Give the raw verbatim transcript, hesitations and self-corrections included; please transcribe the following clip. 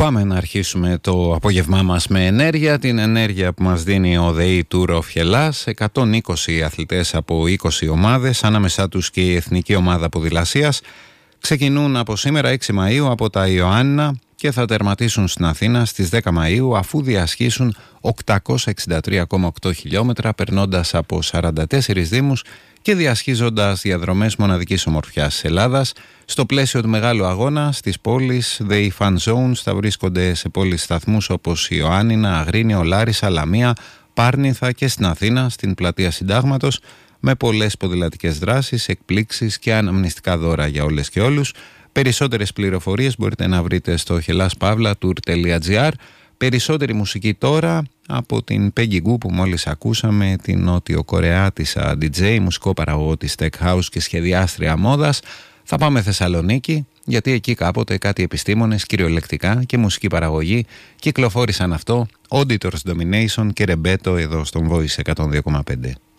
Πάμε να αρχίσουμε το απόγευμά μας με ενέργεια. Την ενέργεια που μας δίνει ο ΔΕΗ Tour of Hellas. εκατόν είκοσι αθλητές από είκοσι ομάδες, ανάμεσά τους και η Εθνική Ομάδα Ποδηλασίας, ξεκινούν από σήμερα έξι Μαΐου από τα Ιωάννινα και θα τερματίσουν στην Αθήνα στις δέκα Μαΐου, αφού διασχίσουν οκτακόσια εξήντα τρία κόμμα οκτώ χιλιόμετρα, περνώντας από σαράντα τέσσερις δήμους και διασχίζοντας διαδρομές μοναδικής ομορφιάς της Ελλάδας. Στο πλαίσιο του μεγάλου αγώνα στις πόλεις ΔΕΗ Fan Zones θα βρίσκονται σε πόλεις σταθμούς όπως Ιωάννινα, Αγρίνιο, Λάρισα, Λαμία, Πάρνηθα και στην Αθήνα, στην πλατεία Συντάγματος, με πολλές ποδηλατικές δράσεις, εκπλήξεις και αναμνηστικά δώρα για όλες και όλους. Περισσότερες πληροφορίες μπορείτε να βρείτε στο hellas-tour τελεία gr. Περισσότερη μουσική τώρα από την Peggy Gou που μόλις ακούσαμε, την νότιο-κορεάτισσα ντι τζέι, μουσικό παραγωγό της Tech House και σχεδιάστρια μόδας. Θα πάμε Θεσσαλονίκη, γιατί εκεί κάποτε κάτι επιστήμονες, κυριολεκτικά, και μουσική παραγωγή κυκλοφόρησαν αυτό, Auditors Domination και Ρεμπέτο εδώ στον Voice εκατόν δύο κόμμα πέντε.